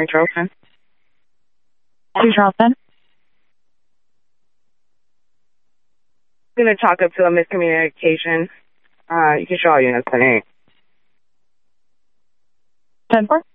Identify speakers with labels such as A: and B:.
A: Mary Charleston.
B: Mary Charleston.
A: I'm going to chalk up to a miscommunication. You can show all units 10-8.
B: 10-4.